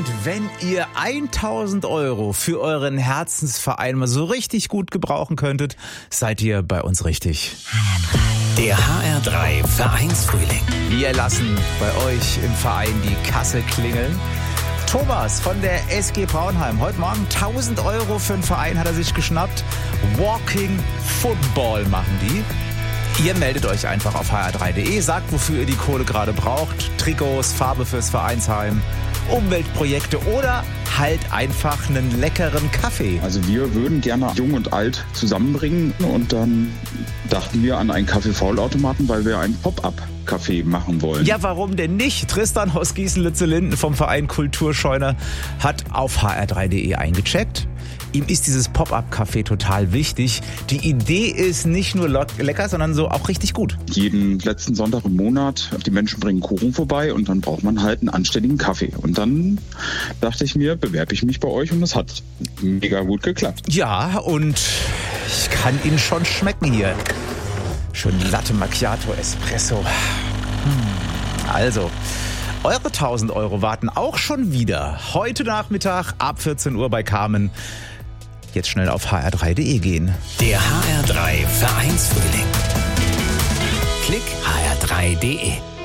Und wenn ihr 1.000 € für euren Herzensverein mal so richtig gut gebrauchen könntet, seid ihr bei uns richtig. Der HR3 Vereinsfrühling. Wir lassen bei euch im Verein die Kasse klingeln. Thomas von der SG Braunheim. Heute Morgen 1.000 € für den Verein hat er sich geschnappt. Walking Football machen die. Ihr meldet euch einfach auf hr3.de, sagt, wofür ihr die Kohle gerade braucht. Trikots, Farbe fürs Vereinsheim, Umweltprojekte oder halt einfach einen leckeren Kaffee. Also wir würden gerne Jung und Alt zusammenbringen und dann dachten wir an einen Kaffee-Faulautomaten, weil wir einen Pop-up-Café machen wollen. Ja, warum denn nicht? Tristan aus Gießen-Lützellinden vom Verein Kulturscheune hat auf hr3.de eingecheckt. Ihm ist dieses Pop-up-Café total wichtig. Die Idee ist nicht nur lecker, sondern so auch richtig gut. Jeden letzten Sonntag im Monat, die Menschen bringen Kuchen vorbei und dann braucht man halt einen anständigen Kaffee. Und dann dachte ich mir, bewerbe ich mich bei euch und es hat mega gut geklappt. Ja, und ich kann ihn schon schmecken hier. Schön Latte Macchiato Espresso. Also, eure 1.000 € warten auch schon wieder. Heute Nachmittag ab 14 Uhr bei Carmen. Jetzt schnell auf hr3.de gehen. Der HR3 Vereinsfrühling. Klick hr3.de.